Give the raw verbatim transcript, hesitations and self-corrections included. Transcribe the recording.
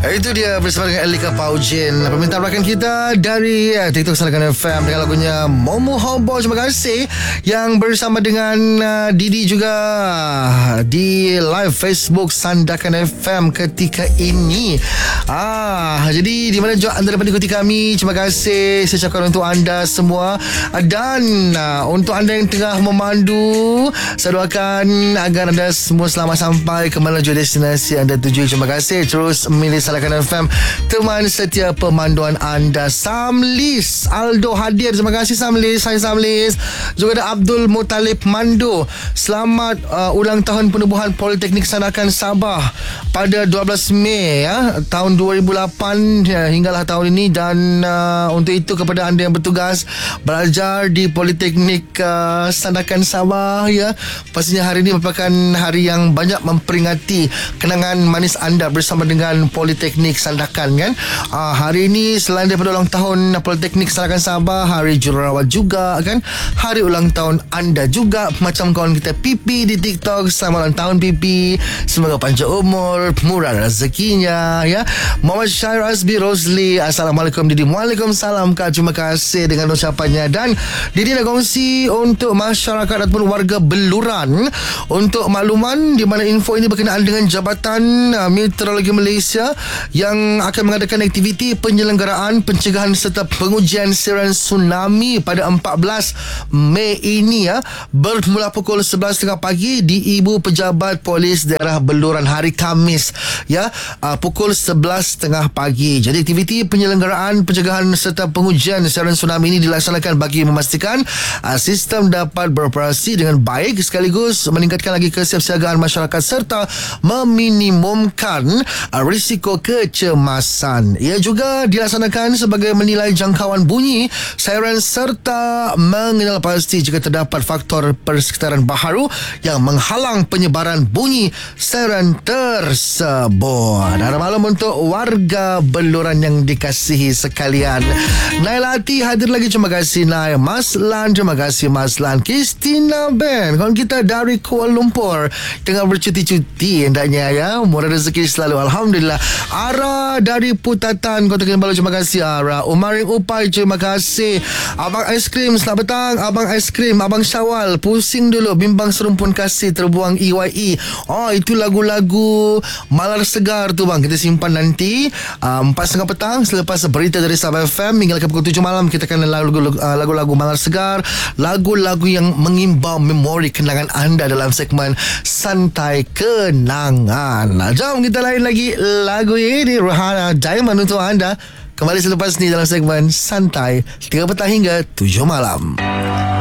Itu dia bersama dengan Elika Paujin. Permintaan rakan kita dari uh, TikTok Sandakan F M dengan lagunya Momo Hobo. Terima kasih yang bersama dengan uh, Didi juga di live Facebook Sandakan F M ketika ini. Ah, jadi di mana juga anda dapat ikuti kami. Terima kasih saya ucapkan untuk anda semua. Dan uh, untuk anda yang tengah memandu, saya doakan agar anda semua selamat sampai ke menuju destinasi anda tuju. Terima kasih. Terus milih Sandakan F M, teman setia pemanduan anda. Samlis Aldo hadir. Terima kasih Samlis. Hai Samlis. Juga ada Abdul Muttalib Mando. Selamat uh, ulang tahun penubuhan Politeknik Sandakan Sabah pada dua belas Mei ya, tahun dua ribu lapan ya, hinggalah tahun ini. Dan uh, untuk itu kepada anda yang bertugas belajar di Politeknik uh, Sandakan Sabah ya, pastinya hari ini merupakan hari yang banyak memperingati kenangan manis anda bersama dengan Politeknik Sandakan kan. Uh, hari ini selain daripada ulang tahun Politeknik Sandakan Sabah, hari jururawat juga kan, hari ulang tahun anda juga. Macam kawan kita Pipi di TikTok, selamat ulang tahun Pipi, semoga panjang umur, murah rezekinya ya. Muhammad Syair Azbi Rosli, Assalamualaikum Didi. Waalaikumsalam Kak, terima kasih dengan ucapannya. Dan Didi nak kongsi untuk masyarakat ataupun warga Beluran untuk makluman di mana info ini berkenaan dengan Jabatan uh, Meteorologi Malaysia yang akan mengadakan aktiviti penyelenggaraan pencegahan serta pengujian siaran tsunami pada empat belas Mei ini ya, bermula pukul sebelas tiga puluh pagi di Ibu Pejabat Polis Daerah Beluran hari Khamis ya, uh, pukul sebelas tiga puluh pagi. Jadi aktiviti penyelenggaraan pencegahan serta pengujian siaran tsunami ini dilaksanakan bagi memastikan uh, sistem dapat beroperasi dengan baik sekaligus meningkatkan lagi kesiapsiagaan masyarakat serta meminimumkan uh, risiko kecemasan. Ia juga dilaksanakan sebagai menilai jangkauan bunyi siaran serta mengenal pasti jika terdapat faktor persekitaran baharu yang menghalang penyebaran bunyi siaran tersebut. Ada maklum untuk warga Beluran yang dikasihi sekalian. Nailati hadir lagi, terima kasih Nail. Mas Lan, terima kasih Mas Lan. Christina Ben, kawan kita dari Kuala Lumpur, tengah bercuti-cuti hendaknya ya, murah rezeki selalu, alhamdulillah. Ara dari Putatan Kota Kinabalu, terima kasih Ara. Umaring Upai, terima kasih. Abang Aiskrim, selamat petang. Abang Aiskrim, Abang Syawal, pusing dulu, bimbang serumpun kasih terbuang E Y E. Oh, itu lagu-lagu Malar Segar tu bang, kita simpan nanti uh, empat tiga puluh petang selepas berita dari Sabah F M hingga ke pukul tujuh malam. Kita akan lagu-lagu, uh, lagu-lagu Malar Segar, lagu-lagu yang mengimbau memori kenangan anda dalam segmen Santai Kenangan. Jom kita lain lagi lagu ini, Rohana Diamond untuk anda. Kembali selepas ni dalam segmen Santai tiga petang hingga tujuh malam.